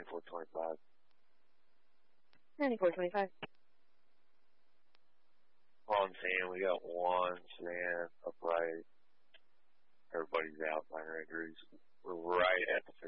9425. 9425. All I'm saying, we got one sedan upright. Everybody's out, minor injuries. We're right at the